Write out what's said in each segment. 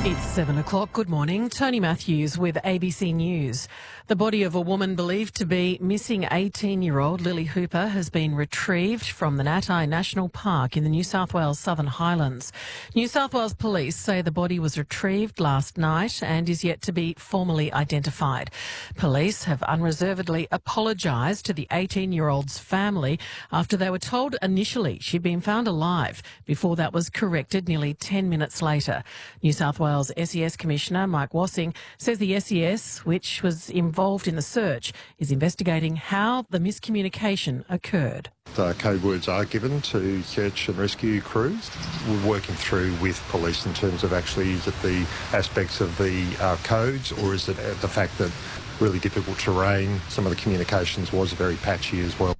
It's 7 o'clock. Good morning. Tony Matthews with ABC News. The body of a woman believed to be missing 18-year-old Lily Hooper has been retrieved from the Natai National Park in the New South Wales Southern Highlands. New South Wales Police say the body was retrieved last night and is yet to be formally identified. Police have unreservedly apologised to the 18-year-old's family after they were told initially she'd been found alive before that was corrected nearly 10 minutes later. New South Wales SES Commissioner Mike Wassing says the SES, which was involved in the search, is investigating how the miscommunication occurred. Code words are given to search and rescue crews. We're working through with police in terms of actually is it the aspects of the codes, or is it the fact that really difficult terrain, some of the communications was very patchy as well.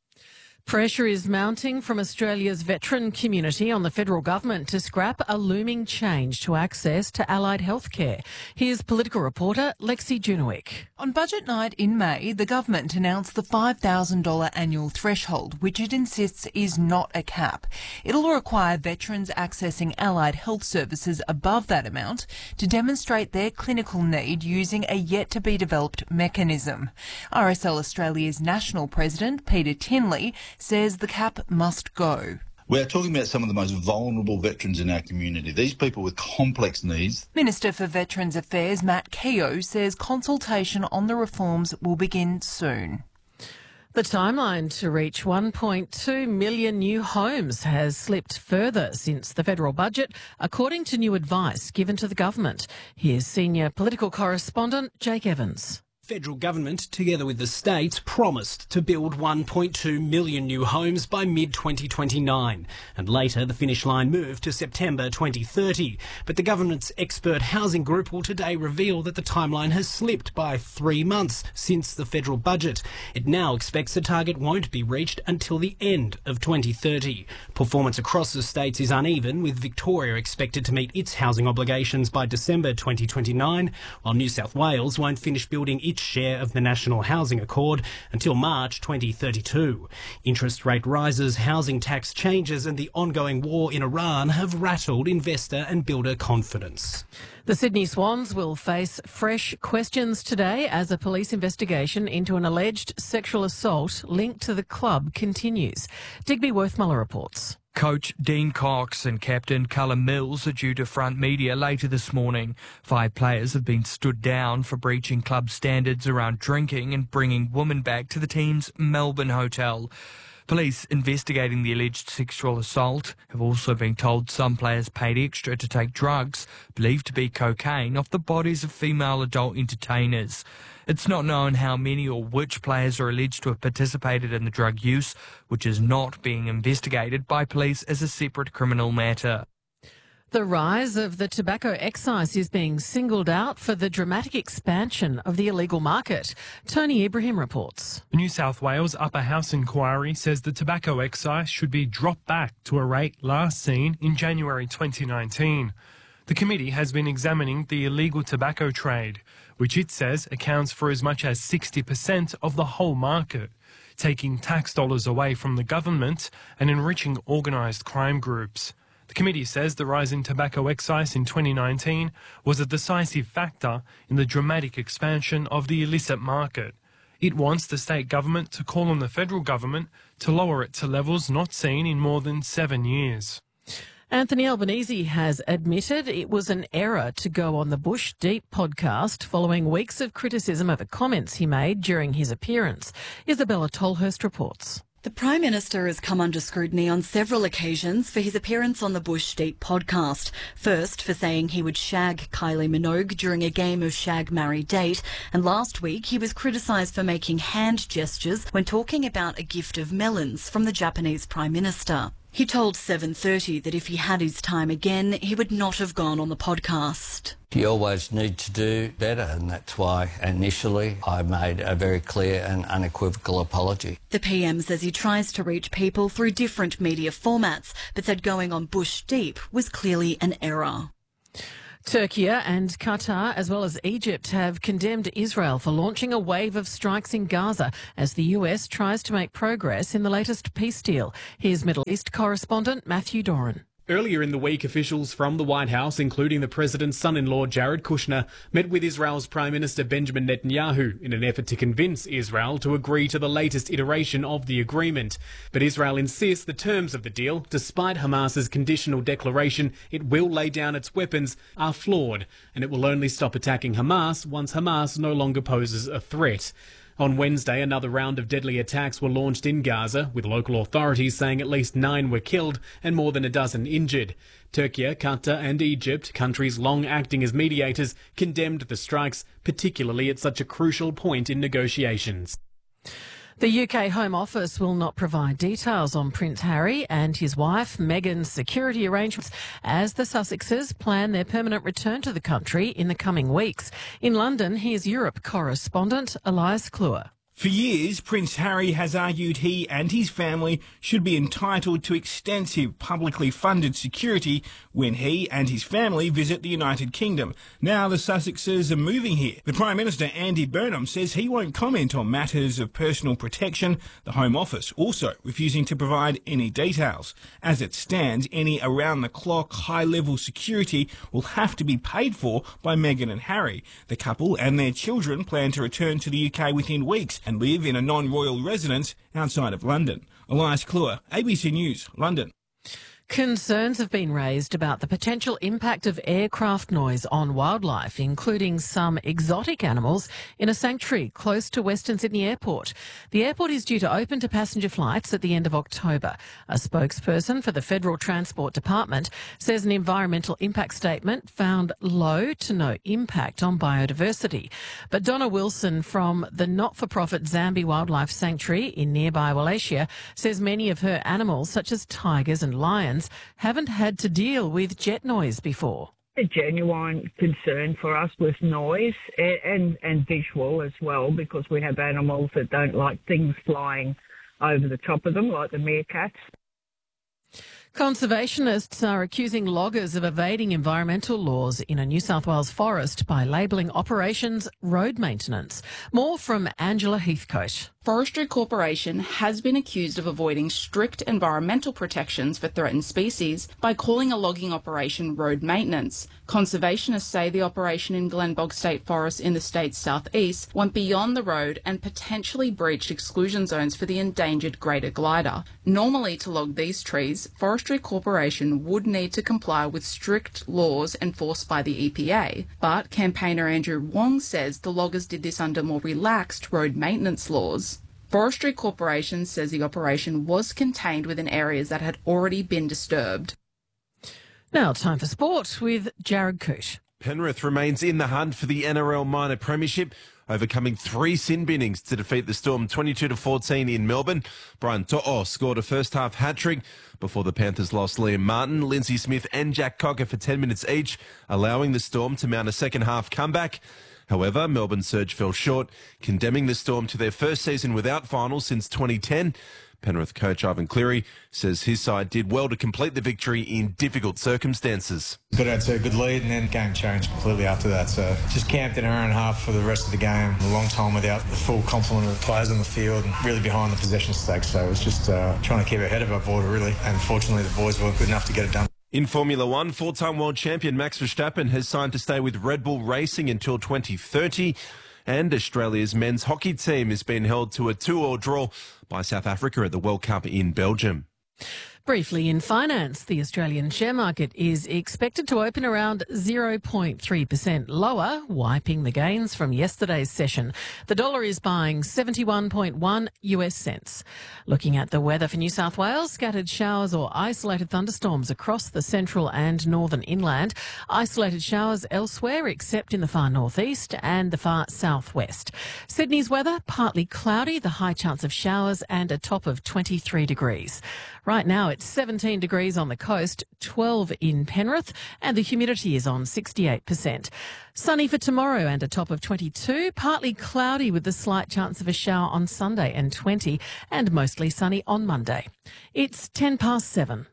Pressure is mounting from Australia's veteran community on the federal government to scrap a looming change to access to allied healthcare. Here's political reporter Lexi Junowick. On budget night in May, the government announced the $5,000 annual threshold, which it insists is not a cap. It'll require veterans accessing allied health services above that amount to demonstrate their clinical need using a yet-to-be-developed mechanism. RSL Australia's national president, Peter Tinley, says the cap must go. We're talking about some of the most vulnerable veterans in our community, these people with complex needs. Minister for Veterans Affairs Matt Keogh says consultation on the reforms will begin soon. The timeline to reach 1.2 million new homes has slipped further since the federal budget, according to new advice given to the government. Here's senior political correspondent Jake Evans. Federal government, together with the states, promised to build 1.2 million new homes by mid-2029, and later the finish line moved to September 2030. But the government's expert housing group will today reveal that the timeline has slipped by 3 months since the federal budget. It now expects the target won't be reached until the end of 2030. Performance across the states is uneven, with Victoria expected to meet its housing obligations by December 2029, while New South Wales won't finish building its share of the National Housing Accord until March 2032. Interest rate rises, housing tax changes and the ongoing war in Iran have rattled investor and builder confidence. The Sydney Swans will face fresh questions today as a police investigation into an alleged sexual assault linked to the club continues. Digby Worthmuller reports. Coach Dean Cox and captain Callum Mills are due to front media later this morning. 5 players have been stood down for breaching club standards around drinking and bringing women back to the team's Melbourne hotel. Police investigating the alleged sexual assault have also been told some players paid extra to take drugs, believed to be cocaine, off the bodies of female adult entertainers. It's not known how many or which players are alleged to have participated in the drug use, which is not being investigated by police as a separate criminal matter. The rise of the tobacco excise is being singled out for the dramatic expansion of the illegal market. Tony Ibrahim reports. The New South Wales Upper House inquiry says the tobacco excise should be dropped back to a rate last seen in January 2019. The committee has been examining the illegal tobacco trade, which it says accounts for as much as 60% of the whole market, taking tax dollars away from the government and enriching organised crime groups. The committee says the rise in tobacco excise in 2019 was a decisive factor in the dramatic expansion of the illicit market. It wants the state government to call on the federal government to lower it to levels not seen in more than 7 years. Anthony Albanese has admitted it was an error to go on the Bush Deep podcast following weeks of criticism over comments he made during his appearance. Isabella Tolhurst reports. The Prime Minister has come under scrutiny on several occasions for his appearance on the Bush Deep podcast. First, for saying he would shag Kylie Minogue during a game of Shag, Marry, Date. And last week, he was criticised for making hand gestures when talking about a gift of melons from the Japanese Prime Minister. He told 7:30 that if he had his time again, he would not have gone on the podcast. You always need to do better, and that's why initially I made a very clear and unequivocal apology. The PM says he tries to reach people through different media formats, but said going on Bush Deep was clearly an error. Turkey and Qatar, as well as Egypt, have condemned Israel for launching a wave of strikes in Gaza as the US tries to make progress in the latest peace deal. Here's Middle East correspondent Matthew Doran. Earlier in the week, officials from the White House, including the president's son-in-law Jared Kushner, met with Israel's Prime Minister Benjamin Netanyahu in an effort to convince Israel to agree to the latest iteration of the agreement. But Israel insists the terms of the deal, despite Hamas's conditional declaration it will lay down its weapons, are flawed, and it will only stop attacking Hamas once Hamas no longer poses a threat. On Wednesday, another round of deadly attacks were launched in Gaza, with local authorities saying at least 9 were killed and more than a dozen injured. Turkey, Qatar and Egypt, countries long acting as mediators, condemned the strikes, particularly at such a crucial point in negotiations. The UK Home Office will not provide details on Prince Harry and his wife Meghan's security arrangements as the Sussexes plan their permanent return to the country in the coming weeks. In London, here's Europe correspondent Elias Kluwer. For years, Prince Harry has argued he and his family should be entitled to extensive publicly funded security when he and his family visit the United Kingdom. Now the Sussexes are moving here. The Prime Minister, Andy Burnham, says he won't comment on matters of personal protection, the Home Office also refusing to provide any details. As it stands, any around-the-clock high-level security will have to be paid for by Meghan and Harry. The couple and their children plan to return to the UK within weeks and live in a non-royal residence outside of London. Elias Kluwer, ABC News, London. Concerns have been raised about the potential impact of aircraft noise on wildlife, including some exotic animals, in a sanctuary close to Western Sydney Airport. The airport is due to open to passenger flights at the end of October. A spokesperson for the Federal Transport Department says an environmental impact statement found low to no impact on biodiversity. But Donna Wilson from the not-for-profit Zambi Wildlife Sanctuary in nearby Wallachia says many of her animals, such as tigers and lions, haven't had to deal with jet noise before. A genuine concern for us with noise and visual as well, because we have animals that don't like things flying over the top of them, like the meerkats. Conservationists are accusing loggers of evading environmental laws in a New South Wales forest by labelling operations road maintenance. More from Angela Heathcote. Forestry Corporation has been accused of avoiding strict environmental protections for threatened species by calling a logging operation road maintenance. Conservationists say the operation in Glenbog State Forest in the state's southeast went beyond the road and potentially breached exclusion zones for the endangered greater glider. Normally, to log these trees, Forestry Corporation would need to comply with strict laws enforced by the EPA. But campaigner Andrew Wong says the loggers did this under more relaxed road maintenance laws. Forestry Corporation says the operation was contained within areas that had already been disturbed. Now time for sport with Jared Coote. Penrith remains in the hunt for the NRL minor premiership, overcoming 3 sin binnings to defeat the Storm 22-14 in Melbourne. Brian To'o scored a first-half hat-trick before the Panthers lost Liam Martin, Lindsay Smith and Jack Cocker for 10 minutes each, allowing the Storm to mount a second-half comeback. However, Melbourne Surge fell short, condemning the Storm to their first season without finals since 2010. Penrith coach Ivan Cleary says his side did well to complete the victory in difficult circumstances. Got out to a good lead and then the game changed completely after that. So just camped an hour and a half for the rest of the game. A long time without the full complement of players on the field and really behind the possession stakes. So it was just trying to keep ahead of our border really. And fortunately the boys were good enough to get it done. In Formula One, 4-time world champion Max Verstappen has signed to stay with Red Bull Racing until 2030. And Australia's men's hockey team has been held to a 2-2 draw by South Africa at the World Cup in Belgium. Briefly in finance, the Australian share market is expected to open around 0.3% lower, wiping the gains from yesterday's session. The dollar is buying 71.1 US cents. Looking at the weather for New South Wales, scattered showers or isolated thunderstorms across the central and northern inland. Isolated showers elsewhere except in the far northeast and the far southwest. Sydney's weather, partly cloudy, the high chance of showers and a top of 23 degrees. Right now it's 17 degrees on the coast, 12 in Penrith, and the humidity is on 68%. Sunny for tomorrow and a top of 22, partly cloudy with a slight chance of a shower on Sunday and 20, and mostly sunny on Monday. It's 7:10.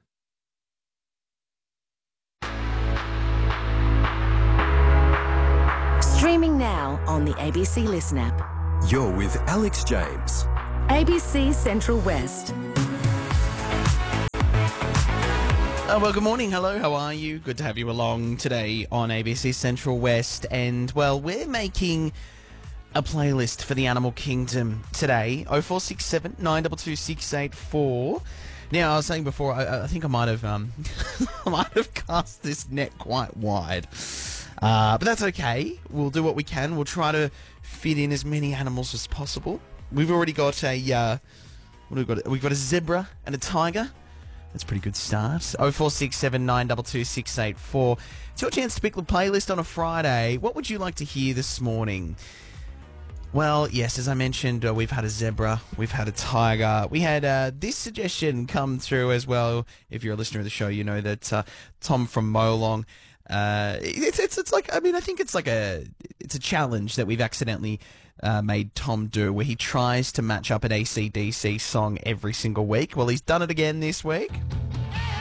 Streaming now on the ABC Listen app. You're with Alex James. ABC Central West. Well, good morning. Hello, how are you? Good to have you along today on ABC Central West. And, well, we're making a playlist for the Animal Kingdom today. 0467 922 684. Now, I was saying before, I think I might have cast this net quite wide. But that's okay. We'll do what we can. We'll try to fit in as many animals as possible. We've already got a we've got a zebra and a tiger. That's a pretty good start. 0467 922 684. It's your chance to pick the playlist on a Friday. What would you like to hear this morning? Well, yes, as I mentioned, we've had a zebra, we've had a tiger. We had this suggestion come through as well. If you're a listener of the show, you know that Tom from Molong. It's like, I mean, I think it's a challenge that we've accidentally made Tom do, where he tries to match up an AC/DC song every single week. Well, he's done it again this week.